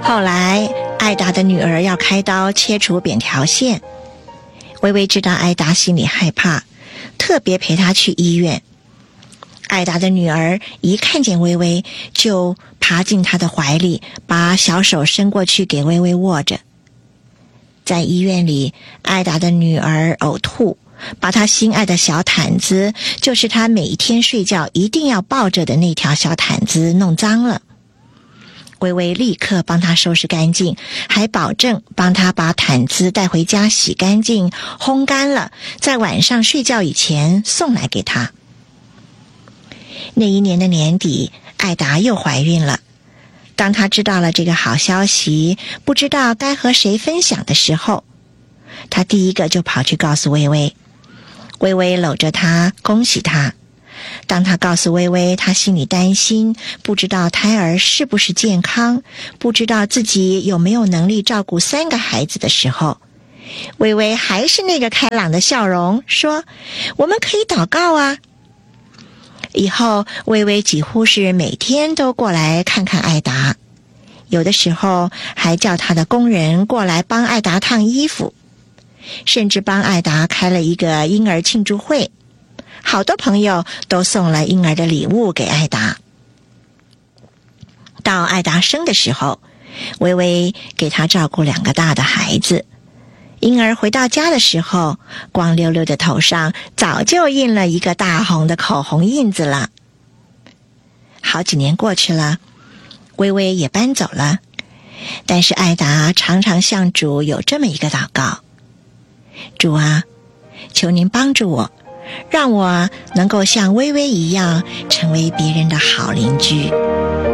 后来艾达的女儿要开刀切除扁桃腺，薇薇知道艾达心里害怕，特别陪她去医院。艾达的女儿一看见薇薇，就爬进她的怀里，把小手伸过去给薇薇握着。在医院里，艾达的女儿呕吐，把她心爱的小毯子，就是她每一天睡觉一定要抱着的那条小毯子弄脏了。薇薇立刻帮她收拾干净，还保证帮她把毯子带回家洗干净，烘干了，在晚上睡觉以前送来给她。那一年的年底，艾达又怀孕了。当她知道了这个好消息，不知道该和谁分享的时候，她第一个就跑去告诉薇薇。薇薇搂着她，恭喜她。当她告诉薇薇她心里担心，不知道胎儿是不是健康，不知道自己有没有能力照顾3个孩子的时候，薇薇还是那个开朗的笑容，说：“我们可以祷告啊。”以后薇薇几乎是每天都过来看看艾达，有的时候还叫她的工人过来帮艾达烫衣服，甚至帮艾达开了一个婴儿庆祝会，好多朋友都送了婴儿的礼物给艾达。到艾达生的时候，薇薇给她照顾2个大的孩子。婴儿回到家的时候，光溜溜的头上早就印了一个大红的口红印子了。好几年过去了，薇薇也搬走了，但是艾达常常向主有这么一个祷告：主啊，求您帮助我，让我能够像薇薇一样成为别人的好邻居。